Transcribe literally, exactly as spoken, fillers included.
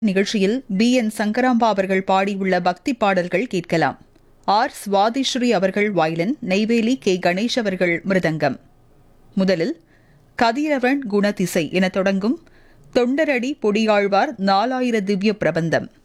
நிகழ்ச்சியில் பி என் சங்கராம்பா அவர்கள் பாடியுள்ள பக்தி பாடல்கள் கேட்கலாம். ஆர் சுவாதிஸ்ரீ அவர்கள் வயலின், நெய்வேலி கே கணேஷ் அவர்கள் மிருதங்கம். முதலில் கதிரவன் குணதிசை என தொடங்கும் தொண்டரடி பொடியாழ்வார் நாலாயிர திவ்ய பிரபந்தம்.